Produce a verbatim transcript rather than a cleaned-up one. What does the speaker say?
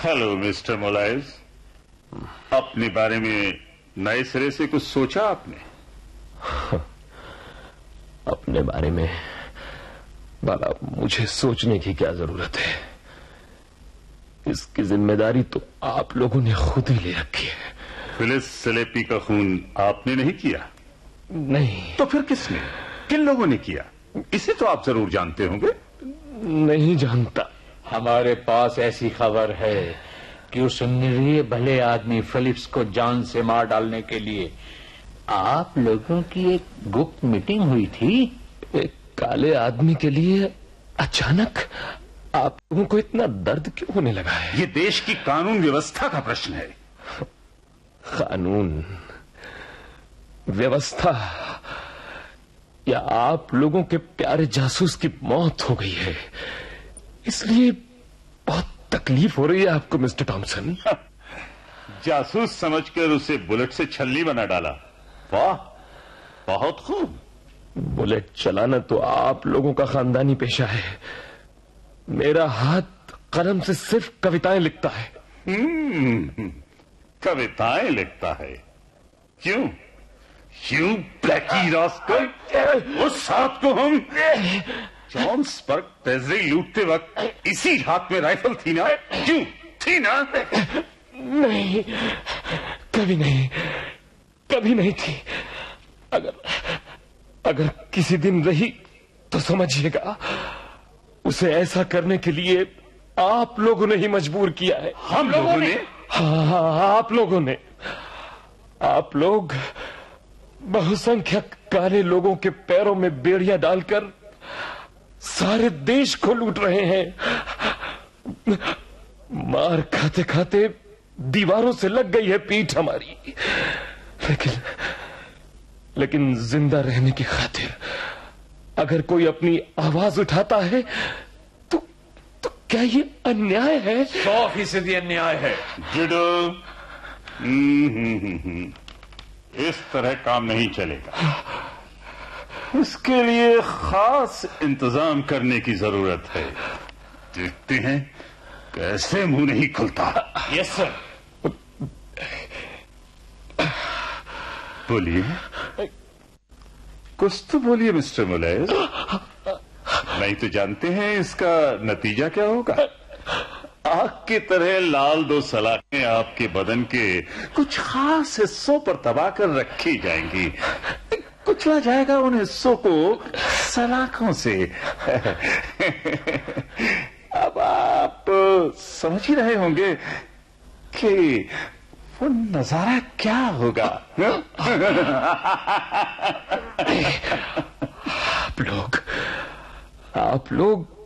Hello mister मोलाइज, अपने बारे में नए सिरे से कुछ सोचा आपने? अपने बारे में बाबा मुझे सोचने की क्या जरूरत है। इसकी जिम्मेदारी तो आप लोगों ने खुद ही ले रखी है। फिलिस सेलेपी का खून आपने नहीं किया? नहीं। तो फिर किसने, किन लोगों ने किया? इसे तो आप जरूर जानते होंगे। नहीं जानता। हमारे पास ऐसी खबर है कि उस निरीह भले आदमी फिलिप्स को जान से मार डालने के लिए आप लोगों की एक गुप्त मीटिंग हुई थी। एक काले आदमी के लिए अचानक आप लोगों को इतना दर्द क्यों होने लगा है? ये देश की कानून व्यवस्था का प्रश्न है। कानून व्यवस्था या आप लोगों के प्यारे जासूस की मौत हो गई है, इसलिए बहुत तकलीफ हो रही है आपको मिस्टर टॉमसन। जासूस समझकर उसे बुलेट से छल्ली बना डाला। वाह, बहुत खूब। बुलेट चलाना तो आप लोगों का खानदानी पेशा है। मेरा हाथ कलम से सिर्फ कविताएं लिखता है। हम्म, कविताएं लिखता है? क्यों? क्यों ब्लैकी रास्कल? उस हाथ को हम जॉन्सबर्ग ट्रेजरी लूटते वक्त इसी हाथ में राइफल थी ना? क्यों थी ना? नहीं, कभी नहीं, कभी नहीं थी। अगर अगर किसी दिन रही तो समझिएगा, उसे ऐसा करने के लिए आप लोगों ने ही मजबूर किया है। हम लोगों ने? हाँ, हाँ, आप लोगों ने। आप लोग बहुसंख्यक काले लोगों के पैरों में बेड़ियां डालकर सारे देश को लूट रहे हैं। मार खाते खाते दीवारों से लग गई है पीठ हमारी, लेकिन लेकिन जिंदा रहने की खातिर अगर कोई अपनी आवाज उठाता है तो तो क्या ये अन्याय है? सौ फीसदी अन्याय है। जिडो, इस तरह काम नहीं चलेगा। इसके लिए खास इंतजाम करने की जरूरत है। देखते हैं कैसे मुंह नहीं खुलता। Yes sir. बोलिए, कुछ तो बोलिए मिस्टर मोलेज। नहीं तो जानते हैं इसका नतीजा क्या होगा? आग की तरह लाल दो सलाखें आपके बदन के कुछ खास हिस्सों पर दबाकर रखी जाएंगी। कुचला जाएगा उन हिस्सों को सलाखों से। अब आप समझ ही रहे होंगे कि वो नजारा क्या होगा। आप लोग आप लोग